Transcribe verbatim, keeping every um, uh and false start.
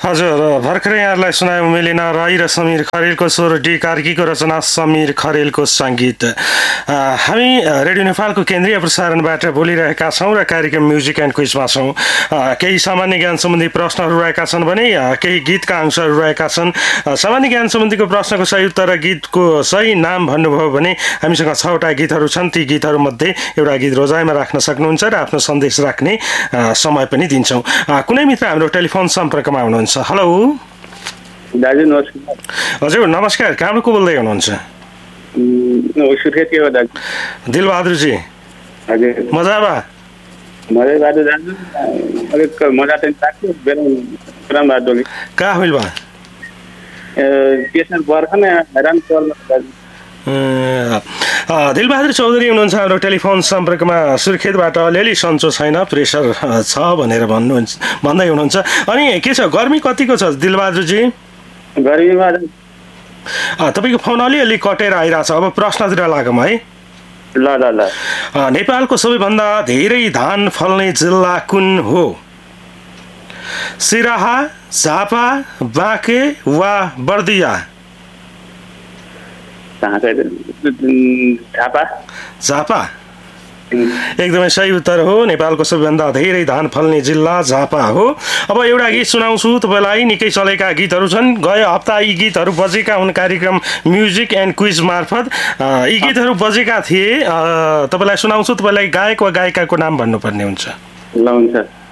हजुर, भर्खरै यहाँहरूलाई सुनायौँ मेलिना राई र समीर खरेलको स्वर, डी कार्कीको रचना, समीर खरेलको सङ्गीत। हामी रेडियो नेपालको केन्द्रीय प्रसारणबाट बोलिरहेका छौँ र कार्यक्रम म्युजिक एन्ड क्विजमा छौँ। केही सामान्य ज्ञान सम्बन्धी प्रश्नहरू रहेका छन् भने केही गीतका अंशहरू रहेका छन्। सामान्य ज्ञान सम्बन्धीको प्रश्नको सही उत्तर र गीतको सही नाम भन्नुभयो भने हामीसँग छवटा गीतहरू छन्। ती गीतहरूमध्ये एउटा गीत रोजाइमा राख्न सक्नुहुन्छ र आफ्नो सन्देश राख्ने समय पनि दिन्छौँ। कुनै मित्र हाम्रो टेलिफोन सम्पर्कमा हुनुहुन्छ? हेलो दाजु, नमस्कार। हजुर नमस्कार, कहाँबाट को बोल्दै हुनुहुन्छ? दिलबहादुरजी, हजुर मजा बा मजा दाजु दाजु अलिक मजा चाहिँ लाग्यो बेला बाटो कहाँ होइल बा त्यसमा बर्खा हैरान पर्नु दाजु। दिलबहादुर चौधरी हुनुहुन्छ हाम्रो टेलिफोन सम्पर्कमा। सुर्खेतबाट अलिअलि सन्चो छैन, प्रेसर छ भनेर भन्नुहुन्छ भन्दै हुनुहुन्छ। अनि के छ, गर्मी कतिको छ दिलबहादुरजी? गर्मीमा तपाईँको फोन अलिअलि कटेर आइरहेछ। अब प्रश्नतिर लागौँ है। ल ल ल नेपालको सबैभन्दा धेरै धान फल्ने जिल्ला कुन हो? सिराहा, झापा, बाँके वा बर्दिया? झापा। झापा एकदमै सही उत्तर हो। नेपालको सबैभन्दा धेरै धान फल्ने जिल्ला झापा हो। अब एउटा गीत सुनाउँछु तपाईँलाई। निकै चलेका गीतहरू छन्। गयो हप्ता यी गीतहरू बजेका हुन् कार्यक्रम म्युजिक एन्ड क्विज मार्फत। यी गीतहरू बजेका थिए, तपाईँलाई सुनाउँछु। तपाईँलाई गायक वा गायिकाको नाम भन्नुपर्ने हुन्छ। ल हुन्छ।